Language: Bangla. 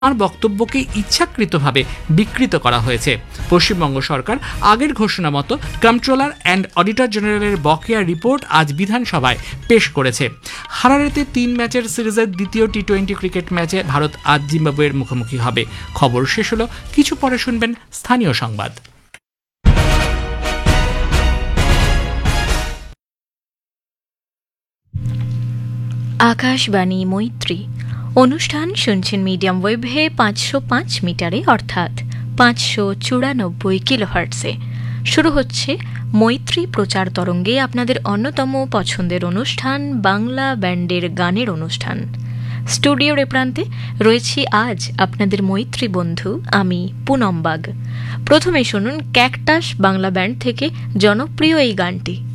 তাঁর বক্তব্যকে ইচ্ছাকৃতভাবে বিকৃত করা হয়েছে। পশ্চিমবঙ্গ সরকার আগের ঘোষণা মতো কন্ট্রোলার অ্যান্ড অডিটর জেনারেলের বকেয়া রিপোর্ট আজ বিধানসভায় পেশ করেছে। হারারেতে 3 ম্যাচের সিরিজের দ্বিতীয় টি-20 ক্রিকেট ম্যাচে ভারত আজ জিম্বাবুয়ের মুখোমুখি হবে। খবর শেষ হলো, কিছু পরে শুনবেন স্থানীয় সংবাদ। আকাশবাণী মৈত্রী অনুষ্ঠান শুনছেন মিডিয়াম ওয়েভে 505 মিটারে অর্থাৎ 594 কিলোহার্টজে। শুরু হচ্ছে মৈত্রী প্রচার তরঙ্গে আপনাদের অন্যতম পছন্দের অনুষ্ঠান বাংলা ব্যান্ডের গানের অনুষ্ঠান। স্টুডিওর এ প্রান্তে রয়েছি আজ আপনাদের মৈত্রী বন্ধু আমি পুনম বাগ। প্রথমে শুনুন ক্যাকটাস বাংলা ব্যান্ড থেকে জনপ্রিয় এই গানটি।